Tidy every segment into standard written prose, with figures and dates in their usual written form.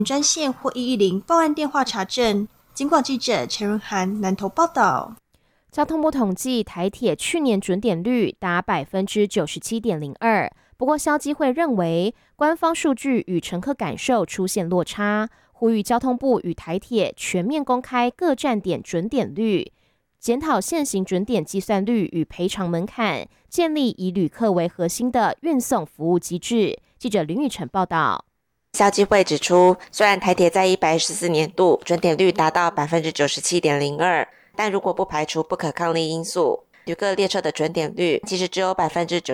专线或110报案电话查证。警广记者陈润涵南投报道。 交通部统计，台铁去年准点率达 97.02%， 不过消基会认为官方数据与乘客感受出现落差，呼吁交通部与台铁全面公开各站点准点率，检讨现行准点计算率与赔偿门槛，建立以旅客为核心的运送服务机制。记者林玉成报道。 消基会指出，虽然台铁在114年度准点率达到 97.02%， 但如果不排除不可抗力因素，旅客列车的准点率其实只有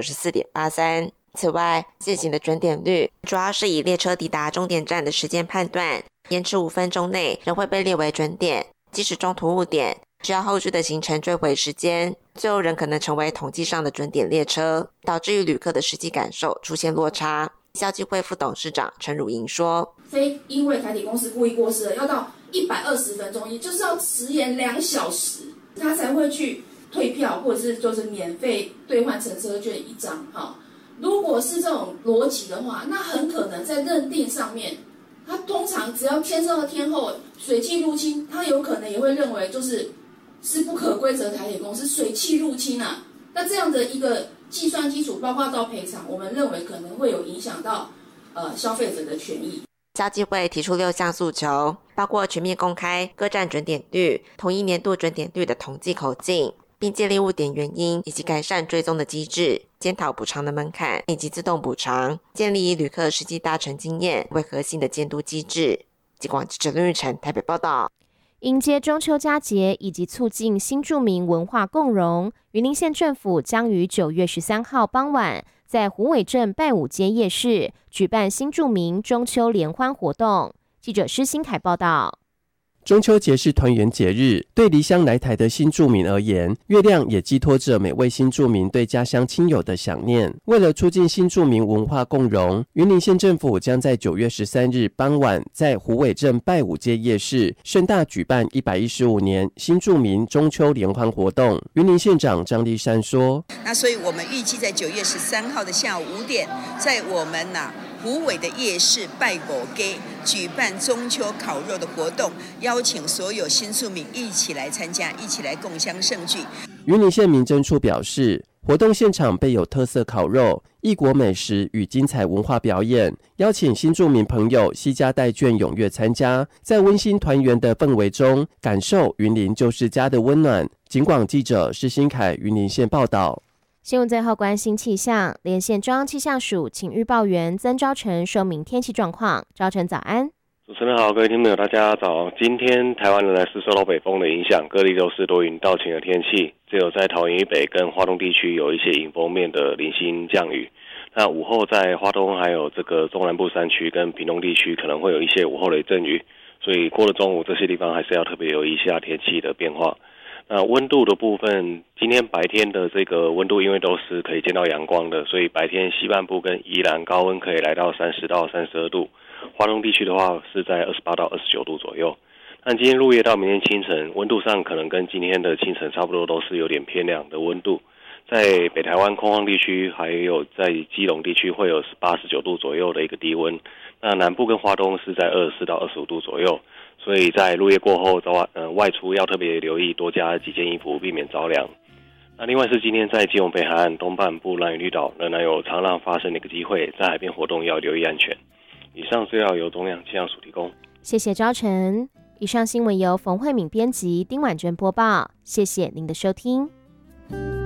94.83%。 此外，现行的准点率主要是以列车抵达终点站的时间判断，延迟5分钟内仍会被列为准点，即使中途误点，只要后续的行程追回时间，最后仍可能成为统计上的准点列车，导致与旅客的实际感受出现落差。消基会副董事长陈汝莹说， 非因为台铁公司故意过失了，要到120分钟，也就是要迟延2小时，他才会去退票，或者是就是免费兑换乘车券1张。如果是这种逻辑的话，那很可能在认定上面，他通常只要牵涉到天后水汽入侵，他有可能也会认为是不可规则台铁公司水汽入侵啊。那这样的一个计算基础，包括到赔偿，我们认为可能会有影响到消费者的权益。 消基会提出6项诉求，包括全面公开各站准点率、统一年度准点率的统计口径，并建立误点原因以及改善追踪的机制，检讨补偿的门槛以及自动补偿，建立以旅客实际搭乘经验为核心的监督机制。警广记者林玉成台北报道。 迎接中秋佳节以及促进新住民文化共融，云林县政府将于9月13号傍晚在虎尾镇拜武街夜市举办新住民中秋联欢活动。记者施新凯报道。 中秋节是团圆节日，对离乡来台的新住民而言，月亮也寄托着每位新住民对家乡亲友的想念。为了促进新住民文化共融，云林县政府将在9月13日傍晚在虎尾镇拜武街夜市盛大举办115年新住民中秋联欢活动。云林县长张丽珊说：“ 那所以我们预计在9月13号的下午5点，在我们虎尾的夜市拜五街举办中秋烤肉的活动，邀请所有新住民一起来参加，一起来共襄盛举。” 云林县民政处表示，活动现场备有特色烤肉、异国美食与精彩文化表演，邀请新住民朋友携家带眷踊跃参加，在温馨团圆的氛围中，感受云林就是家的温暖。警广记者施新凯云林县报道。 新闻最后关心气象，连线中央气象署请预报员曾昭成说明天气状况。昭成早安。 主持人好，各位听众朋友大家早。今天台湾仍然是受到北风的影响，各地都是多云到晴的天气，只有在桃园以北跟花东地区有一些迎风面的零星降雨。那午后在花东还有这个中南部山区跟屏东地区可能会有一些午后雷阵雨，所以过了中午这些地方还是要特别留意一下天气的变化。那温度的部分，今天白天的这个温度因为都是可以见到阳光的，所以白天西半部跟宜兰高温可以来到30到32度，花东地区的话是在28到29度左右。但今天入夜到明天清晨，温度上可能跟今天的清晨差不多，都是有点偏凉的温度。在北台湾空旷地区还有在基隆地区会有18、19度左右的一个低温，那南部跟花东是在24到25度左右，所以在入夜过后外出要特别留意，多加几件衣服，避免着凉。那另外是今天在基隆北海岸东半部兰屿绿岛仍然有长浪发生的一个机会，在海边活动要留意安全。以上资料由中央气象署提供。 谢谢昭成。以上新闻由冯慧敏编辑，丁婉珍播报。谢谢您的收听。